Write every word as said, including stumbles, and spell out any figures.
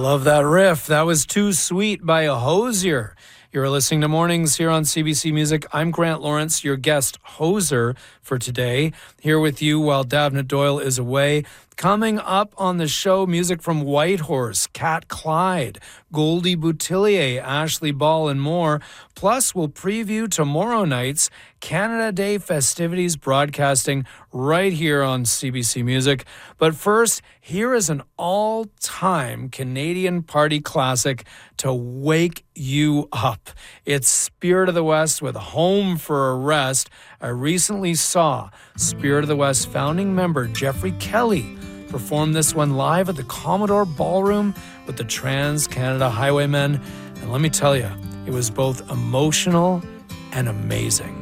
Love that riff. That was Too Sweet by Hozier. You're listening to Mornings here on C B C Music. I'm Grant Lawrence, your guest hoser for today, here with you while Davna Doyle is away. Coming up on the show, music from Whitehorse, Cat Clyde, Goldie Boutillier, Ashley Ball, and more. Plus, we'll preview tomorrow night's Canada Day festivities, broadcasting right here on C B C Music. But first, here is an all-time Canadian party classic to wake you up. It's Spirit of the West with Home for a Rest. I recently saw Spirit of the West founding member Jeffrey Kelly perform this one live at the Commodore Ballroom with the Trans-Canada Highwaymen. And let me tell you, it was both emotional and amazing.